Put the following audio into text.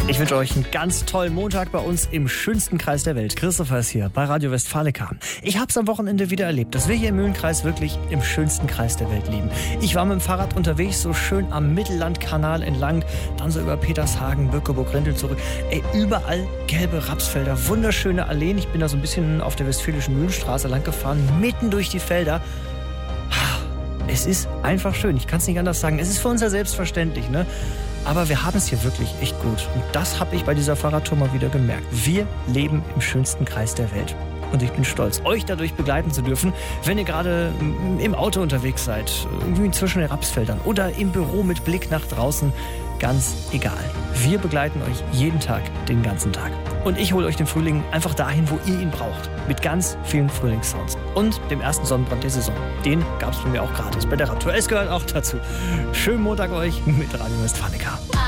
Ich wünsche euch einen ganz tollen Montag bei uns im schönsten Kreis der Welt. Christopher ist hier bei Radio Westfalica. Ich habe es am Wochenende wieder erlebt, dass wir hier im Mühlenkreis wirklich im schönsten Kreis der Welt leben. Ich war mit dem Fahrrad unterwegs, so schön am Mittellandkanal entlang, dann so über Petershagen, Bückeburg-Rendel zurück. Überall gelbe Rapsfelder, wunderschöne Alleen. Ich bin da so ein bisschen auf der Westfälischen Mühlenstraße lang gefahren, mitten durch die Felder. Es ist einfach schön, ich kann es nicht anders sagen. Es ist für uns ja selbstverständlich, ne? Aber wir haben es hier wirklich echt gut. Und das habe ich bei dieser Fahrradtour mal wieder gemerkt. Wir leben im schönsten Kreis der Welt. Und ich bin stolz, euch dadurch begleiten zu dürfen, wenn ihr gerade im Auto unterwegs seid, irgendwie zwischen den Rapsfeldern oder im Büro mit Blick nach draußen. Ganz egal. Wir begleiten euch jeden Tag, den ganzen Tag. Und ich hole euch den Frühling einfach dahin, wo ihr ihn braucht. Mit ganz vielen Frühlingssounds. Und dem ersten Sonnenbrand der Saison. Den gab es bei mir auch gratis bei der Radtour. Es gehört auch dazu. Schönen Montag euch mit Radio Westfalica.